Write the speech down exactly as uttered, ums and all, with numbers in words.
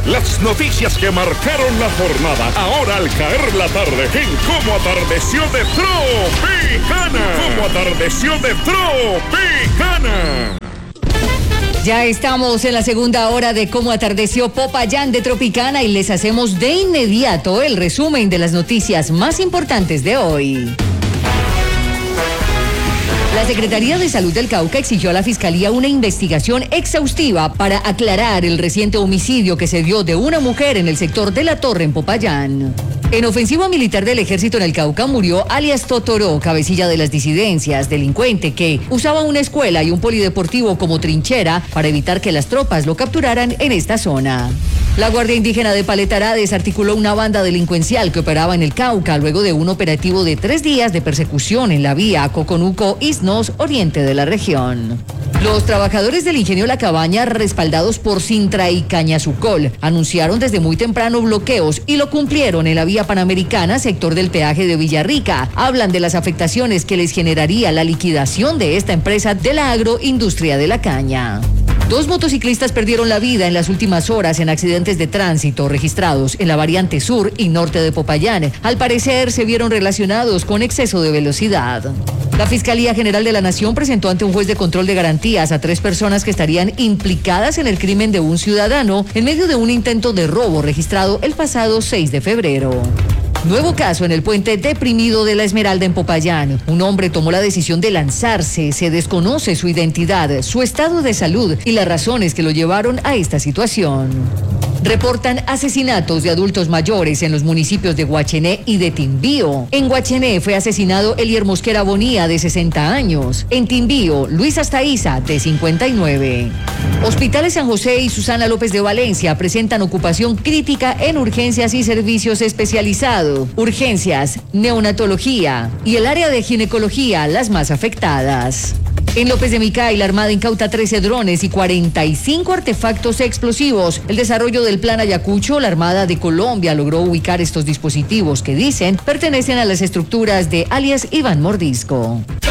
Las noticias que marcaron la jornada, ahora al caer la tarde, en Cómo Atardeció de Tropicana. Cómo Atardeció de Tropicana. Ya estamos en la segunda hora de Cómo Atardeció Popayán de Tropicana y les hacemos de inmediato el resumen de las noticias más importantes de hoy. La Secretaría de Salud del Cauca exigió a la Fiscalía una investigación exhaustiva para aclarar el reciente homicidio que se dio de una mujer en el sector de La Torre en Popayán. En ofensiva militar del ejército en el Cauca murió alias Totoró, cabecilla de las disidencias, delincuente que usaba una escuela y un polideportivo como trinchera para evitar que las tropas lo capturaran en esta zona. La Guardia Indígena de Paletará desarticuló una banda delincuencial que operaba en el Cauca luego de un operativo de tres días de persecución en la vía Coconuco-Isnos, oriente de la región. Los trabajadores del ingenio La Cabaña, respaldados por Sintra y Cañazucol, anunciaron desde muy temprano bloqueos y lo cumplieron en la vía panamericana, sector del peaje de Villarrica. Hablan de las afectaciones que les generaría la liquidación de esta empresa de la agroindustria de la caña. Dos motociclistas perdieron la vida en las últimas horas en accidentes de tránsito registrados en la variante sur y norte de Popayán. Al parecer se vieron relacionados con exceso de velocidad. La Fiscalía General de la Nación presentó ante un juez de control de garantías a tres personas que estarían implicadas en el crimen de un ciudadano en medio de un intento de robo registrado el pasado seis de febrero. Nuevo caso en el puente deprimido de La Esmeralda en Popayán. Un hombre tomó la decisión de lanzarse. Se desconoce su identidad, su estado de salud y las razones que lo llevaron a esta situación. Reportan asesinatos de adultos mayores en los municipios de Guachené y de Timbío. En Guachené fue asesinado Elier Mosquera Bonía, de sesenta años. En Timbío, Luis Astaiza, de cincuenta y nueve. Hospitales San José y Susana López de Valencia presentan ocupación crítica en urgencias y servicios especializados, urgencias, neonatología y el área de ginecología, las más afectadas. En López de Micay, la Armada incauta trece drones y cuarenta y cinco artefactos explosivos. El desarrollo del Plan Ayacucho, la Armada de Colombia logró ubicar estos dispositivos que dicen pertenecen a las estructuras de alias Iván Mordisco.